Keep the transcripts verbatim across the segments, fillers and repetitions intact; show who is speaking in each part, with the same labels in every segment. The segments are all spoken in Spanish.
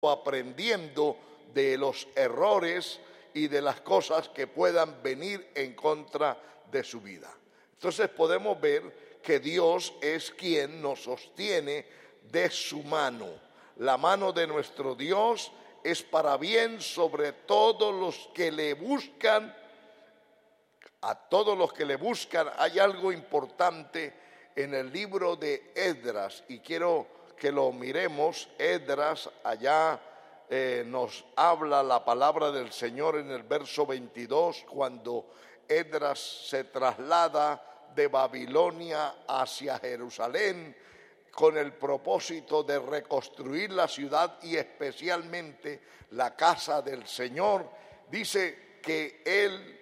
Speaker 1: aprendiendo de los errores y de las cosas que puedan venir en contra de su vida. Entonces podemos ver que Dios es quien nos sostiene de su mano. La mano de nuestro Dios es para bien sobre todos los que le buscan. A todos los que le buscan. Hay algo importante en el libro de Esdras y quiero que lo miremos. Esdras, allá eh, nos habla la palabra del Señor en el verso veintidós, cuando Esdras se traslada de Babilonia hacia Jerusalén con el propósito de reconstruir la ciudad y especialmente la casa del Señor. Dice que él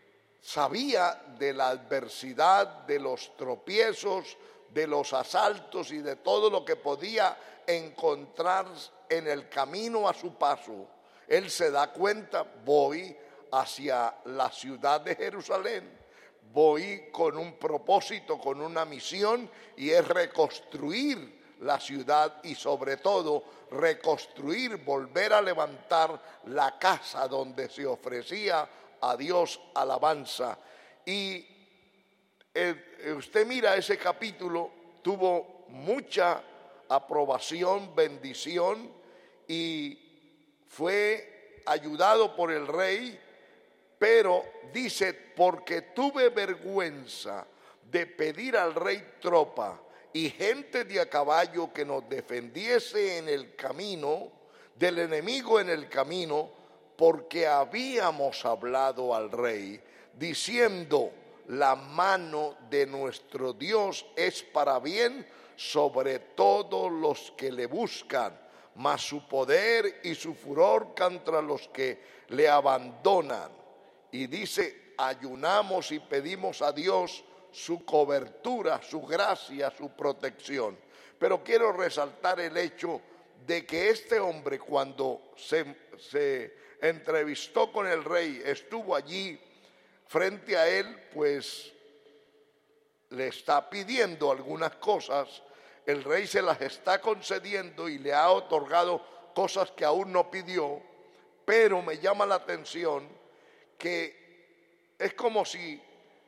Speaker 1: sabía de la adversidad, de los tropiezos, de los asaltos y de todo lo que podía encontrar en el camino a su paso. Él se da cuenta, voy hacia la ciudad de Jerusalén, voy con un propósito, con una misión, y es reconstruir la ciudad y sobre todo reconstruir, volver a levantar la casa donde se ofrecía a Dios alabanza. Y eh, usted mira ese capítulo, tuvo mucha aprobación, bendición, y fue ayudado por el rey, pero dice, porque tuve vergüenza de pedir al rey tropa y gente de a caballo que nos defendiese en el camino, del enemigo en el camino, porque habíamos hablado al rey, diciendo, la mano de nuestro Dios es para bien sobre todos los que le buscan, mas su poder y su furor contra los que le abandonan. Y dice, ayunamos y pedimos a Dios su cobertura, su gracia, su protección. Pero quiero resaltar el hecho de que este hombre, cuando se, se entrevistó con el rey, estuvo allí frente a él, pues le está pidiendo algunas cosas, el rey se las está concediendo y le ha otorgado cosas que aún no pidió, pero me llama la atención que es como si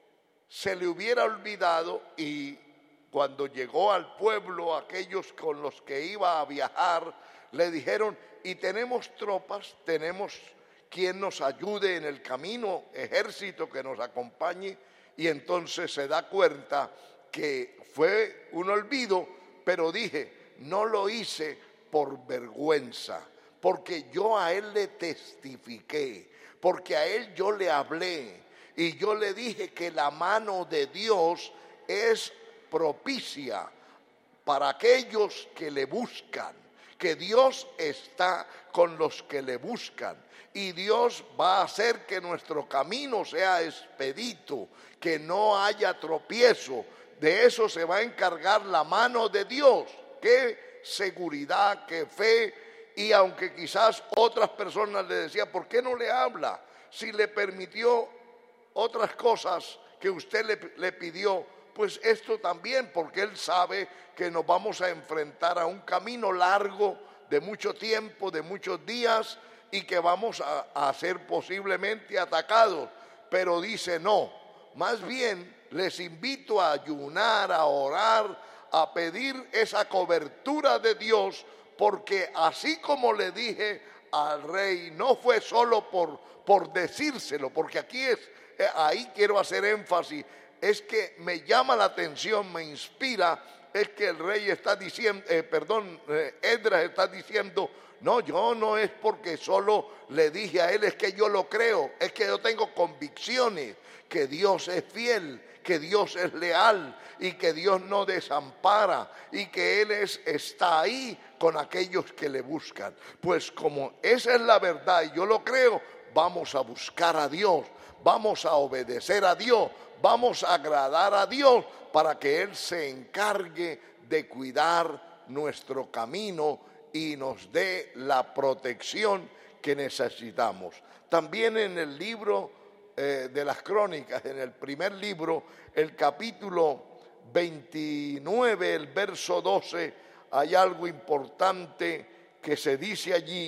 Speaker 1: se le hubiera olvidado, y cuando llegó al pueblo, aquellos con los que iba a viajar, le dijeron, y tenemos tropas, tenemos quien nos ayude en el camino, ejército que nos acompañe, y entonces se da cuenta que fue un olvido, pero dije, no lo hice por vergüenza, porque yo a él le testifiqué, porque a él yo le hablé, y yo le dije que la mano de Dios es propicia para aquellos que le buscan, que Dios está con los que le buscan, y Dios va a hacer que nuestro camino sea expedito, que no haya tropiezo. De eso se va a encargar la mano de Dios. Qué seguridad, qué fe. Y aunque quizás otras personas le decían, ¿por qué no le habla? Si le permitió otras cosas que usted le, le pidió, pues esto también, porque él sabe que nos vamos a enfrentar a un camino largo de mucho tiempo, de muchos días, y que vamos a, a ser posiblemente atacados. Pero dice, no, más bien les invito a ayunar, a orar, a pedir esa cobertura de Dios, porque así como le dije al rey, no fue solo por, por decírselo, porque aquí es, eh, ahí quiero hacer énfasis, es que me llama la atención, me inspira, es que el rey está diciendo, eh, perdón, eh, Esdras está diciendo, no, yo no es porque solo le dije a él, es que yo lo creo, es que yo tengo convicciones, que Dios es fiel, que Dios es leal y que Dios no desampara y que Él es, está ahí con aquellos que le buscan. Pues como esa es la verdad y yo lo creo, vamos a buscar a Dios, vamos a obedecer a Dios, vamos a agradar a Dios para que Él se encargue de cuidar nuestro camino y nos dé la protección que necesitamos. También en el libro eh, de las Crónicas, en el primer libro, el capítulo veintinueve, el verso doce, hay algo importante que se dice allí